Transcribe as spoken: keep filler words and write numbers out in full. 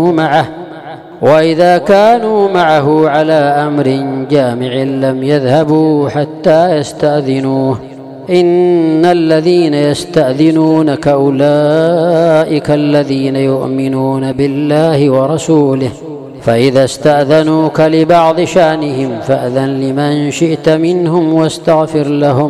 معه، وإذا كانوا معه على أمر جامع لم يذهبوا حتى يستأذنوه. إن الذين يستأذنونك أولئك الذين يؤمنون بالله ورسوله، فإذا استأذنوك لبعض شأنهم فأذن لمن شئت منهم واستغفر لهم